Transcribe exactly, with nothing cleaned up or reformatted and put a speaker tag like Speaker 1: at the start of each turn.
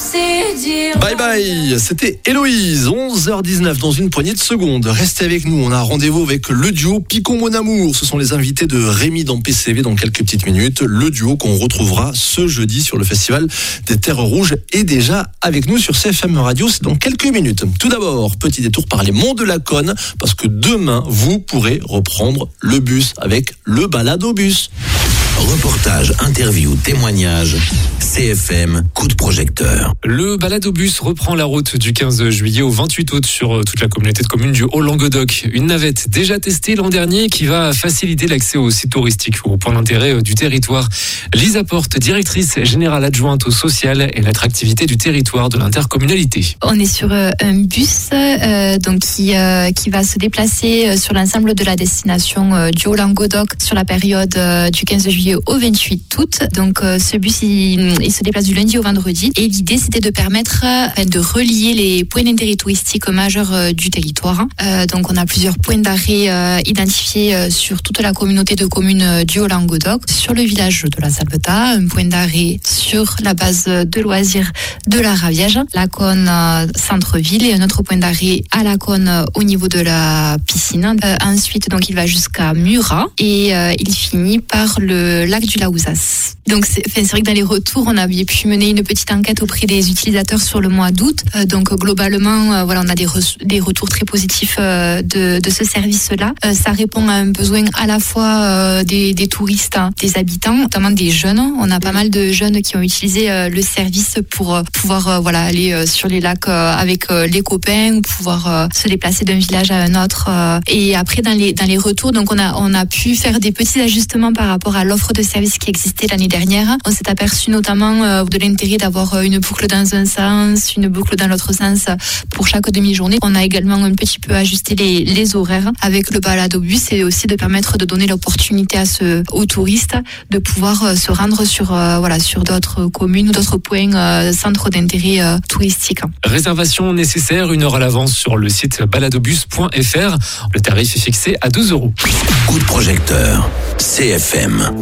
Speaker 1: sais dire.
Speaker 2: Bye bye, c'était Héloïse, onze heures dix-neuf dans une poignée de secondes. Restez avec nous, on a rendez-vous avec le duo Picon Mon Amour. Ce sont les invités de Rémi dans P C V dans quelques petites minutes. Le duo qu'on retrouvera ce jeudi sur le Festival des Terres Rouges est déjà avec nous sur C F M Radio, c'est dans quelques minutes. Tout d'abord, petit détour par les monts de la Conne, parce que demain, vous pourrez reprendre le bus avec le Baladobus.
Speaker 3: Reportage, interview, témoignage, C F M, coup de projecteur.
Speaker 4: Le Baladobus reprend la route du quinze juillet au vingt-huit août sur toute la communauté de communes du Haut-Languedoc. Une navette déjà testée l'an dernier qui va faciliter l'accès aux sites touristiques ou aux points d'intérêt du territoire. Lisa Porte, directrice générale adjointe au social et l'attractivité du territoire de l'intercommunalité.
Speaker 5: On est sur un bus euh, donc qui, euh, qui va se déplacer sur l'ensemble de la destination euh, du Haut-Languedoc sur la période euh, du quinze juillet au vingt-huit août. Donc euh, ce bus il, il se déplace du lundi au vendredi et l'idée c'était de permettre euh, de relier les points d'intérêt touristique majeurs euh, du territoire. Euh, donc on a plusieurs points d'arrêt euh, identifiés euh, sur toute la communauté de communes euh, du Haut-Languedoc, sur le village de la Salvetat, un point d'arrêt sur la base de loisirs de la Raviège, la Conne euh, centre-ville et un autre point d'arrêt à la Conne euh, au niveau de la piscine. Euh, ensuite donc il va jusqu'à Murat et euh, il finit par le lac du Laouzas. Donc c'est, c'est vrai que dans les retours, on avait pu mener une petite enquête auprès des utilisateurs sur le mois d'août. Euh, donc globalement, euh, voilà, on a des, re- des retours très positifs euh, de, de ce service-là. Euh, ça répond à un besoin à la fois euh, des, des touristes, hein, des habitants, notamment des jeunes. On a pas mal de jeunes qui ont utilisé euh, le service pour euh, pouvoir euh, voilà aller euh, sur les lacs euh, avec euh, les copains ou pouvoir euh, se déplacer d'un village à un autre. Euh, et après dans les dans les retours, donc on a on a pu faire des petits ajustements par rapport à l'offre de services qui existait l'année dernière. On s'est aperçu notamment euh, de l'intérêt d'avoir une boucle dans un sens, une boucle dans l'autre sens pour chaque demi-journée. On a également un petit peu ajusté les, les horaires avec le Baladobus et aussi de permettre de donner l'opportunité à ce, aux touristes de pouvoir euh, se rendre sur, euh, voilà, sur d'autres communes ou d'autres points, euh, centres d'intérêt euh, touristique.
Speaker 4: Réservation nécessaire une heure à l'avance sur le site baladobus point f r. Le tarif est fixé à deux euros.
Speaker 3: Coup de projecteur, C F M.